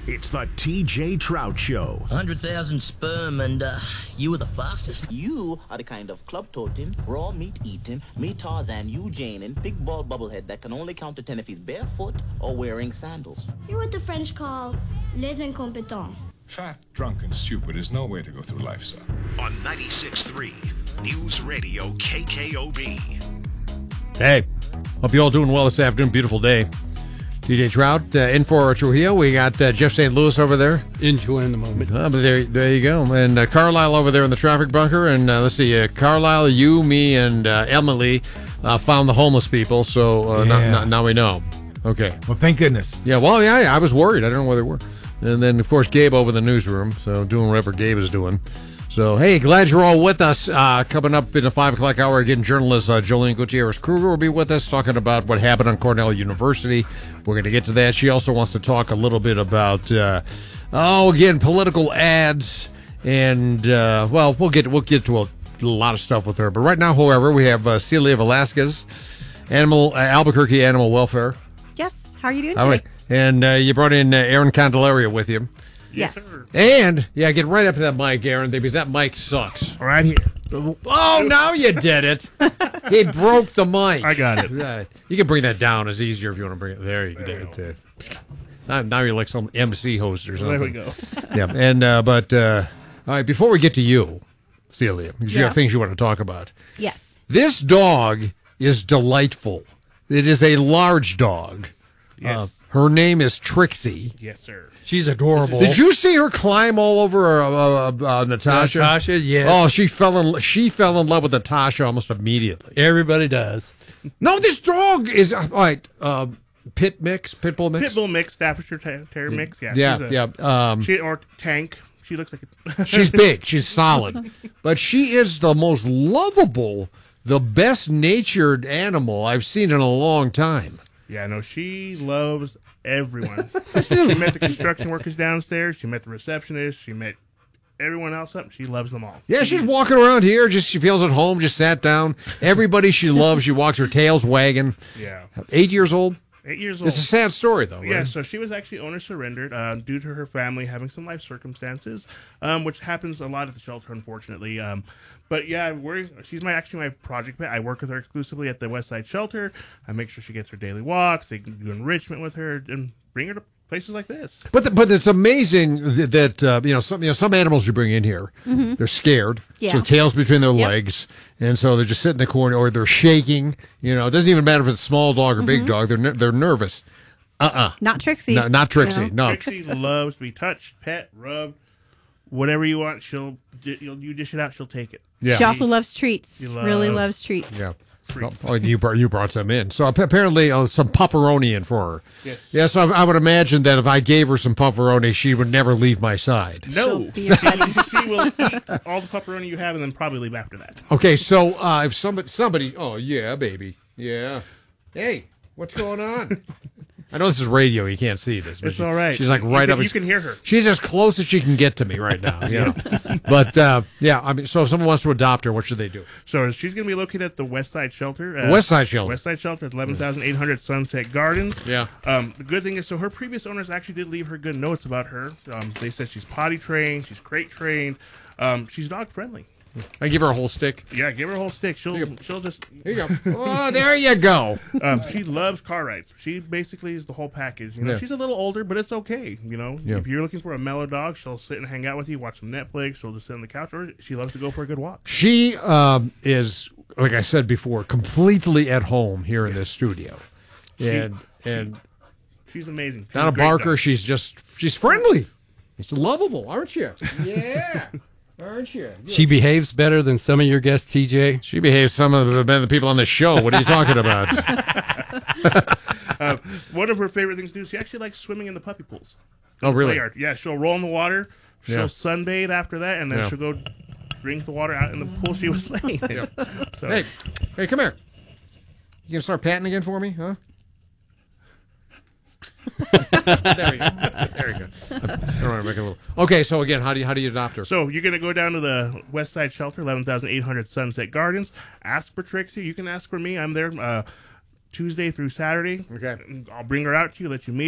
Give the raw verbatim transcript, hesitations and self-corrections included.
It's the T J Trout Show. one hundred thousand sperm, and uh, you were the fastest. You are the kind of club-toting, raw meat-eating, me Tarzan, you Janin, big ball bubblehead that can only count to ten if he's barefoot or wearing sandals. You're what the French call les incompetents. Fat, drunk, and stupid is no way to go through life, sir. On ninety-six point three News Radio K K O B. Hey, hope you all doing well this afternoon. Beautiful day. T J Trout uh, in for Trujillo. We got uh, Jeff Saint Louis over there. Enjoying the moment. Uh, but there, there you go. And uh, Carlisle over there in the traffic bunker. And uh, let's see, uh, Carlisle, you, me, and uh, Emily uh, found the homeless people. So uh, Yeah. now, now we know. Okay. Well, thank goodness. Yeah, well, yeah, yeah, I was worried. I don't know where they were. And then, of course, Gabe over in the newsroom. So doing whatever Gabe is doing. So, hey, glad you're all with us. Uh, coming up in the five o'clock hour, again, journalist uh, Jolene Gutierrez-Kruger will be with us talking about what happened on Cornell University. We're going to get to that. She also wants to talk a little bit about, uh, oh, again, political ads. And, uh, well, we'll get we'll get to a, a lot of stuff with her. But right now, however, we have uh, Celia Velasquez, Animal uh, Albuquerque Animal Welfare. Yes. How are you doing All today? right. And uh, you brought in uh, Aaron Candelaria with you. Yes. And, yeah, get right up to that mic, Aaron, because that mic sucks. Right here. Oh, now you did it. He broke the mic. I got it. Uh, you can bring that down. It's easier if you want to bring it. There you There go. we Now, now you're like some M C host or something. There we go. Yeah, and, uh, but, uh, all right, before we get to you, Celia, because you Yeah. have things you want to talk about. Yes. This dog is delightful. It is a large dog. Yes. Uh, her name is Trixie. Yes, sir. She's adorable. Did you see her climb all over uh, uh, uh, Natasha? Natasha, yes. Oh, she fell in. She fell in love with Natasha almost immediately. Everybody does. No, this dog is all right. Uh, pit mix, pit bull mix. Pitbull mix, Staffordshire ter- Terrier mix. Yeah. Yeah, she's a, yeah. Um, She, or tank. She looks like a. she's big. She's solid, but she is the most lovable, the best natured animal I've seen in a long time. Yeah, no, she loves everyone. She met the construction workers downstairs. She met the receptionist. She met everyone else up. She loves them all. Yeah, she's walking around here. Just she feels at home. Just sat down. Everybody she loves. She walks her tail's wagging. Yeah. Eight years old. Eight years old. It's a sad story, though. Right? Yeah, so she was actually owner surrendered uh, due to her family having some life circumstances, um, which happens a lot at the shelter, unfortunately. Um, but yeah, we're, she's my actually my project pet. I work with her exclusively at the West Side Shelter. I make sure she gets her daily walks. They do enrichment with her and bring her to places like this. But the, but it's amazing that, that uh, you know some you know some animals you bring in here, Mm-hmm. they're scared, Yeah. so the tail's between their Yep. legs, and so they just sit in the corner or they're shaking. You know, it doesn't even matter if it's a small dog or Mm-hmm. big dog. They're ner- they're nervous. Uh uh Not Trixie. No, not Trixie. No. No. Trixie loves to be touched, pet, rubbed, whatever you want. She'll di- you'll, you dish it out, she'll take it. Yeah. She also loves treats. She really loves- loves treats. Yeah. Oh, oh, you brought you brought some in, so apparently uh, some pepperoni in for her. Yes. Yes, I, I would imagine that if I gave her some pepperoni, she would never leave my side. No, She'll be your buddy. she will eat all the pepperoni you have and then probably leave after that. Okay, so uh, if somebody somebody, oh yeah, baby, yeah, hey, what's going on? I know this is radio; you can't see this. But It's she- all right. She's like You right can- up. you can hear her. She's as close as she can get to me right now. You know. But uh, yeah, I mean, so if someone wants to adopt her, what should they do? So she's going to be located at the West Side Shelter. Uh, West Side Shelter. West Side Shelter at eleven thousand eight hundred Sunset Gardens. Yeah. Um, the good thing is, so her previous owners actually did leave her good notes about her. Um, they said she's potty trained, she's crate trained, um, she's dog friendly. I give her a whole stick. Yeah, give her a whole stick. She'll Here you go. she'll just. Here you go. Oh, there you go. Um, she loves car rides. She basically is the whole package. You know, Yeah. she's a little older, but it's okay. You know, Yeah. if you're looking for a mellow dog, she'll sit and hang out with you, watch some Netflix. She'll just sit on the couch, or she loves to go for a good walk. She um, is, like I said before, completely at home here in this studio, and and She's amazing. She's not a great barker. dog. She's just she's friendly. She's lovable, aren't you? Yeah, aren't you? She behaves better than some of your guests, T J. She behaves some of the, the people on the show. What are you talking about? Uh, one of her favorite things to do, she actually likes swimming in the puppy pools. Oh, really? Play yard. Yeah, she'll roll in the water. She'll Yeah. sunbathe after that, and then Yeah. she'll go drink the water out in the pool she was laying in. So, Hey, hey, come here. You gonna start patting again for me, huh? there you go. There you go. I don't want to make it a little. Okay, so again, how do you how do you adopt her? So you're going to go down to the West Side Shelter, eleven thousand eight hundred Sunset Gardens. Ask for Trixie. You can ask for me. I'm there uh, Tuesday through Saturday. Okay. I'll bring her out to you, let you meet